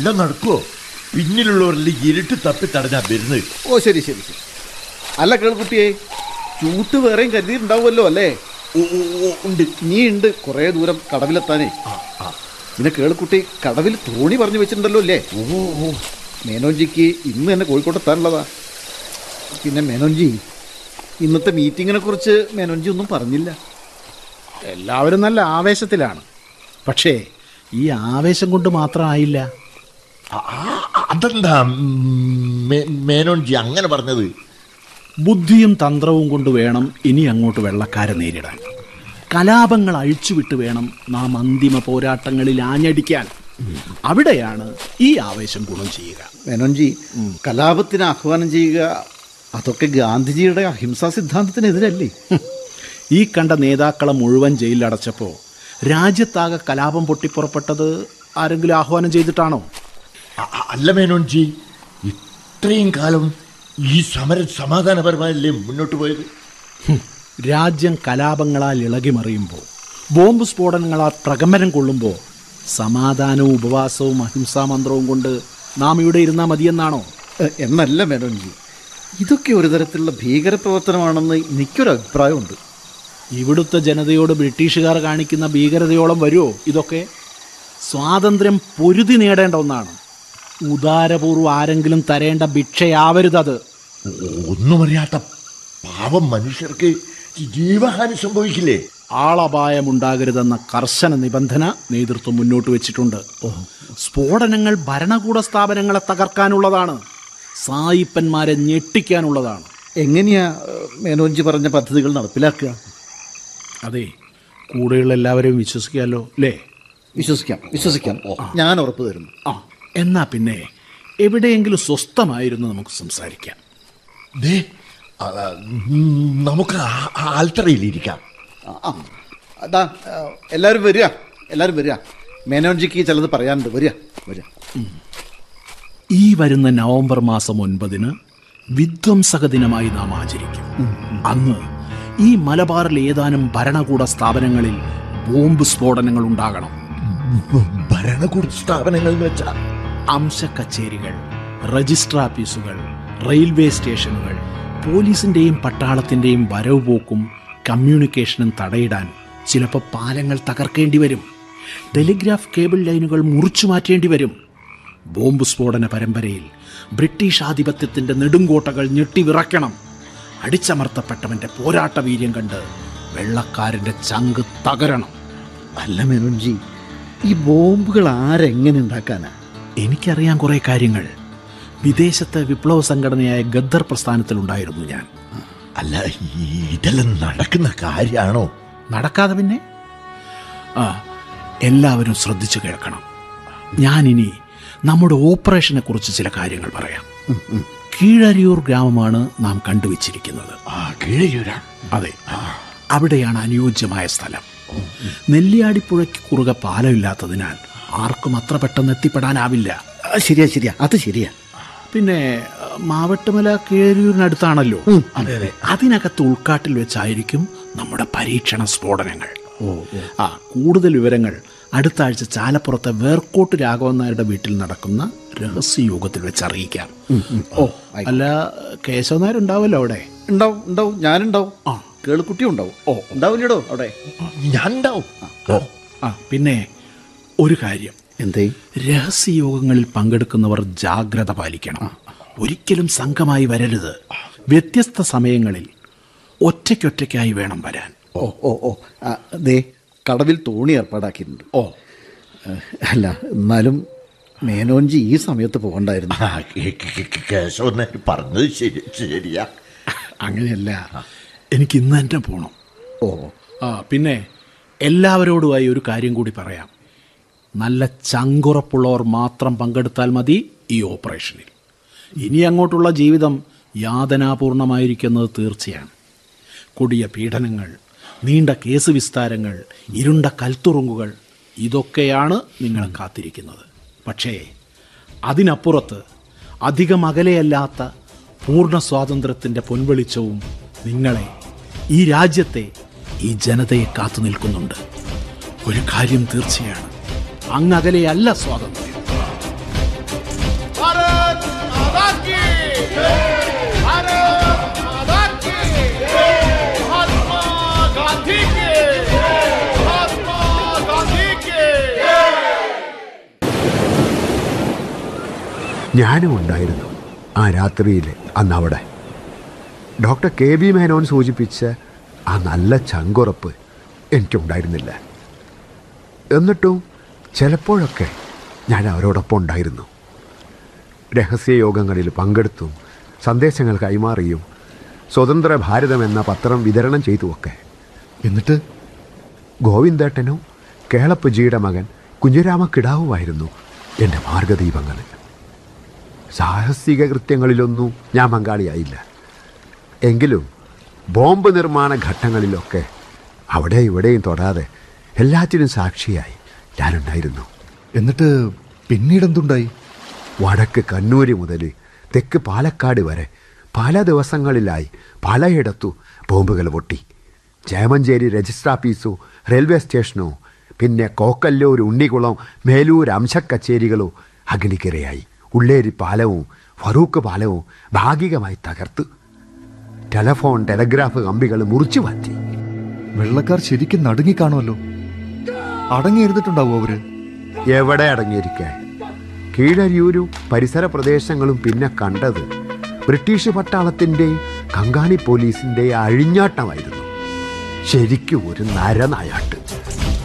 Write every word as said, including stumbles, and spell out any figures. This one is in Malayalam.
എല്ലാം നടക്കുവോ? പിന്നിലുള്ളവരിൽ ഇരുട്ട് തപ്പി തടഞ്ഞാ വരുന്നത്. ഓ ശരി ശരി ശരി. അല്ല കേൾക്കുട്ടിയെ, ചൂട്ട് വേറെയും കരുതിയിട്ടുണ്ടാവുമല്ലോ അല്ലേ? ഉണ്ട്. നീ ഉണ്ട് കുറേ ദൂരം കടവിലെത്താനേ. പിന്നെ കേൾക്കുട്ടി കടവിൽ തോണി പറഞ്ഞു വെച്ചിട്ടുണ്ടല്ലോ അല്ലേ? ഓ മേനോൻജിക്ക് ഇന്ന് തന്നെ കോഴിക്കോട്ടെത്താനുള്ളതാ. പിന്നെ മേനോൻജി, ഇന്നത്തെ മീറ്റിങ്ങിനെ കുറിച്ച് മേനോൻജി ഒന്നും പറഞ്ഞില്ല. എല്ലാവരും നല്ല ആവേശത്തിലാണ്. പക്ഷേ ഈ ആവേശം കൊണ്ട് മാത്രമായില്ല. അതെന്താ മേനോൻജി അങ്ങനെ പറഞ്ഞത്? ബുദ്ധിയും തന്ത്രവും കൊണ്ട് വേണം ഇനി അങ്ങോട്ട് വെള്ളക്കാരെ നേരിടാൻ. കലാപങ്ങൾ അഴിച്ചുവിട്ട് വേണം നാം അന്തിമ പോരാട്ടങ്ങളിൽ ആഞ്ഞടിക്കാൻ. അവിടെയാണ് ഈ ആവേശം ഗുണം ചെയ്യുക. മേനോൻജി, കലാപത്തിന് ആഹ്വാനം ചെയ്യുക, അതൊക്കെ ഗാന്ധിജിയുടെ അഹിംസാ സിദ്ധാന്തത്തിനെതിരല്ലേ? ഈ കണ്ട നേതാക്കളെ മുഴുവൻ ജയിലിലടച്ചപ്പോൾ രാജ്യത്താകെ കലാപം പൊട്ടിപ്പുറപ്പെട്ടത് ആരെങ്കിലും ആഹ്വാനം ചെയ്തിട്ടാണോ? അല്ല മേനോൻജി, ഇത്രയും കാലം ഈ സമരം സമാധാനപരമായല്ലേ മുന്നോട്ട് പോയത്? രാജ്യം കലാപങ്ങളാൽ ഇളകിമറിയുമ്പോൾ, ബോംബ് സ്ഫോടനങ്ങളാൽ പ്രകമ്പനം കൊള്ളുമ്പോൾ സമാധാനവും ഉപവാസവും അഹിംസാ മന്ത്രവും കൊണ്ട് നാം ഇവിടെ ഇരുന്നാൽ മതിയെന്നാണോ? എന്നല്ല മേനോൻജി, ഇതൊക്കെ ഒരു തരത്തിലുള്ള ഭീകരപ്രവർത്തനമാണെന്ന് എനിക്കൊരു അഭിപ്രായമുണ്ട്. ഇവിടുത്തെ ജനതയോട് ബ്രിട്ടീഷുകാർ കാണിക്കുന്ന ഭീകരതയോളം വരുമോ ഇതൊക്കെ? സ്വാതന്ത്ര്യം പൊരുതി നേടേണ്ട ഒന്നാണ്. ഉദാരപൂർവ്വം ആരെങ്കിലും തരേണ്ട ഭിക്ഷയാവരുതത്. ഒന്നും അറിയാത്ത പാവം മനുഷ്യർക്ക് ജീവഹാനി സംഭവിക്കില്ലേ? ആളപായമുണ്ടാകരുതെന്ന കർശന നിബന്ധന നേതൃത്വം മുന്നോട്ട് വെച്ചിട്ടുണ്ട്. സ്ഫോടനങ്ങൾ ഭരണകൂട സ്ഥാപനങ്ങളെ തകർക്കാനുള്ളതാണ്, സായിപ്പന്മാരെ ഞെട്ടിക്കാനുള്ളതാണ്. എങ്ങനെയാ മേനോൻജി പറഞ്ഞ പദ്ധതികൾ നടപ്പിലാക്കുക? അതെ, കൂടെയുള്ള എല്ലാവരെയും വിശ്വസിക്കാമല്ലോ അല്ലേ? വിശ്വസിക്കാം വിശ്വസിക്കാം ഞാൻ ഉറപ്പ് തരുന്നു. ആ, എന്നാ പിന്നെ എവിടെയെങ്കിലും സ്വസ്ഥമായിരുന്നു നമുക്ക് സംസാരിക്കാം. നമുക്ക് ആൽത്തറയിലിരിക്കാം. അതാ എല്ലാവരും വരിക, എല്ലാവരും വരിക. മേനോൻജിക്ക് ചിലത് പറയാനുണ്ട്. വരിക വരിക. ഈ വരുന്ന നവംബർ മാസം ഒൻപതിന് വിധ്വംസക ദിനമായി നാം ആചരിക്കും. അന്ന് ഈ മലബാറിൽ ഏതാനും ഭരണകൂട സ്ഥാപനങ്ങളിൽ ബോംബ് സ്ഫോടനങ്ങൾ ഉണ്ടാകണം. ഭരണകൂട സ്ഥാപനങ്ങൾ എന്ന് വെച്ചാൽ അംശ കച്ചേരികൾ, രജിസ്റ്റർ ഓഫീസുകൾ, റെയിൽവേ സ്റ്റേഷനുകൾ. പോലീസിന്റെയും പട്ടാളത്തിന്റെയും വരവ് പോക്കും കമ്മ്യൂണിക്കേഷനും തടയിടാൻ ചിലപ്പോൾ പാലങ്ങൾ തകർക്കേണ്ടി വരും. ടെലിഗ്രാഫ് കേബിൾ ലൈനുകൾ മുറിച്ചു മാറ്റേണ്ടി വരും. ബോംബ് സ്ഫോടന പരമ്പരയിൽ ബ്രിട്ടീഷ് ആധിപത്യത്തിന്റെ നെടുങ്കോട്ടകൾ ഞെട്ടിവിറക്കണം. അടിച്ചമർത്തപ്പെട്ടവന്റെ പോരാട്ട വീര്യം കണ്ട് വെള്ളക്കാരന്റെ ചങ്ക് തകരണം. അല്ല മേനോൻജി, ഈ ബോംബുകൾ ആരെങ്ങനെ ഉണ്ടാക്കാനാ? എനിക്കറിയാൻ കുറേ കാര്യങ്ങൾ. വിദേശത്തെ വിപ്ലവ സംഘടനയായ ഗദ്ദർ പ്രസ്ഥാനത്തിലുണ്ടായിരുന്നു ഞാൻ. അല്ല, ഇതെല്ലാം നടക്കുന്ന കാര്യമാണോ? നടക്കാതെ പിന്നെ? ആ, എല്ലാവരും ശ്രദ്ധിച്ചു കേൾക്കണം. ഞാനിനി നമ്മുടെ ഓപ്പറേഷനെ കുറിച്ച് ചില കാര്യങ്ങൾ പറയാം. കീഴരിയൂർ ഗ്രാമമാണ് നാം കണ്ടുവച്ചിരിക്കുന്നത്. അതെ, അവിടെയാണ് അനുയോജ്യമായ സ്ഥലം. നെല്ലിയാടിപ്പുഴയ്ക്ക് കുറുകെ പാലമില്ലാത്തതിനാൽ ആർക്കും അത്ര പെട്ടെന്ന് എത്തിപ്പെടാനാവില്ല. ശരിയാ ശരിയാ അത് ശരിയാ. പിന്നെ മാവട്ടുമല കീഴരിയൂരിനടുത്താണല്ലോ. അതിനകത്ത് ഉൾക്കാട്ടിൽ വെച്ചായിരിക്കും നമ്മുടെ പരീക്ഷണ സ്ഫോടനങ്ങൾ. ആ, കൂടുതൽ വിവരങ്ങൾ അടുത്ത ആഴ്ച ചാലപ്പുറത്തെ വേർക്കോട്ട് രാഘവൻ നായരുടെ വീട്ടിൽ നടക്കുന്ന രഹസ്യയോഗത്തിൽ വെച്ച് അറിയിക്കാം. ഓ, അല്ല, കേശവൻ നായർ ഉണ്ടാവുമല്ലോ അവിടെ? ഉണ്ടാവും ഉണ്ടാവും ഞാനുണ്ടാവും. ആ, കേൾക്കുട്ടി ഉണ്ടാവും. ഓ, ഉണ്ടാവില്ലടോ അവിടെ? ഞാൻ ഉണ്ടാവും. ആ, പിന്നെ ഒരു കാര്യം. എന്തേ? രഹസ്യയോഗങ്ങളിൽ പങ്കെടുക്കുന്നവർ ജാഗ്രത പാലിക്കണം. ഒരിക്കലും സംഘമായി വരരുത്. വ്യത്യസ്ത സമയങ്ങളിൽ ഒറ്റയ്ക്കൊറ്റയ്ക്കായി വേണം വരാൻ. ഓ ഓ ഓ ദേ കടവിൽ തോണി ഏർപ്പാടാക്കിയിട്ടുണ്ട്. ഓ, അല്ല എന്നാലും മേനോൻജി ഈ സമയത്ത് പോകണ്ടായിരുന്നു. പറഞ്ഞത് ശരി ശരിയാ. അങ്ങനെയല്ല, എനിക്ക് ഇന്ന് തന്നെ പോകണം. ഓ ആ, പിന്നെ എല്ലാവരോടുമായി ഒരു കാര്യം കൂടി പറയാം. നല്ല ചങ്കുറപ്പുള്ളവർ മാത്രം പങ്കെടുത്താൽ മതി ഈ ഓപ്പറേഷനിൽ. ഇനി അങ്ങോട്ടുള്ള ജീവിതം യാതനാപൂർണമായിരിക്കുന്നത് തീർച്ചയാണ്. കൊടിയ പീഡനങ്ങൾ, നീണ്ട കേസ് വിസ്താരങ്ങൾ, ഇരുണ്ട കൽത്തുറുങ്കുകൾ, ഇതൊക്കെയാണ് നിങ്ങളെ കാത്തിരിക്കുന്നത്. പക്ഷേ അതിനപ്പുറത്ത് അധികം അകലെയല്ലാത്ത പൂർണ്ണ സ്വാതന്ത്ര്യത്തിൻ്റെ പൊൻവെളിച്ചവും നിങ്ങളെ, ഈ രാജ്യത്തെ, ഈ ജനതയെ കാത്തു നിൽക്കുന്നുണ്ട്. ഒരു കാര്യം തീർച്ചയാണ്, അങ്ങകലെയല്ല സ്വാതന്ത്ര്യം. ഞാനും ഉണ്ടായിരുന്നു ആ രാത്രിയിൽ അന്നവിടെ. ഡോക്ടർ കെ ബി മേനോൻ സൂചിപ്പിച്ച ആ നല്ല ചങ്കുറപ്പ് എനിക്കുണ്ടായിരുന്നില്ല. എന്നിട്ടും ചിലപ്പോഴൊക്കെ ഞാൻ അവരോടൊപ്പം ഉണ്ടായിരുന്നു. രഹസ്യയോഗങ്ങളിൽ പങ്കെടുത്തും സന്ദേശങ്ങൾ കൈമാറിയും സ്വതന്ത്ര ഭാരതം എന്ന പത്രം വിതരണം ചെയ്തുമൊക്കെ. എന്നിട്ട് ഗോവിന്ദേട്ടനും കേളപ്പജിയുടെ മകൻ കുഞ്ഞിരാമ കിടാവുമായിരുന്നു എൻ്റെ മാർഗദീപങ്ങൾ. സാഹസിക കൃത്യങ്ങളിലൊന്നും ഞാൻ പങ്കാളിയായില്ല. എങ്കിലും ബോംബ് നിർമ്മാണ ഘട്ടങ്ങളിലൊക്കെ അവിടെ ഇവിടെയും തൊടാതെ എല്ലാറ്റിനും സാക്ഷിയായി ഞാനുണ്ടായിരുന്നു. എന്നിട്ട് പിന്നീടെന്തുണ്ടായി? വടക്ക് കണ്ണൂര് മുതൽ തെക്ക് പാലക്കാട് വരെ പല ദിവസങ്ങളിലായി പലയിടത്തു ബോംബുകൾ പൊട്ടി. ചേമഞ്ചേരി രജിസ്റ്റർ ഓഫീസോ റെയിൽവേ സ്റ്റേഷനോ പിന്നെ കോക്കല്ലൂർ, ഉണ്ണികുളം, മേലൂർ അംശക്കച്ചേരികളോ അഗ്നിക്കിരയായി. ഉള്ളേരി പാലവും ഫറൂഖ് പാലവും ഭാഗികമായി തകർത്ത്. ടെലഫോൺ ടെലഗ്രാഫ് കമ്പികൾ മുറിച്ചു മാറ്റി. വെള്ളക്കാർ ശരിക്കും നടുങ്ങിക്കാണുമല്ലോ. അടങ്ങിയിരുന്നിട്ടുണ്ടാവും അവര്. എവിടെ അടങ്ങിയിരിക്കാൻ? കീഴരിയൂരും പരിസര പ്രദേശങ്ങളും പിന്നെ കണ്ടത് ബ്രിട്ടീഷ് പട്ടാളത്തിൻ്റെയും കങ്കാണി പോലീസിൻ്റെ അഴിഞ്ഞാട്ടമായിരുന്നു. ശരിക്കും ഒരു നരനായാട്ട്.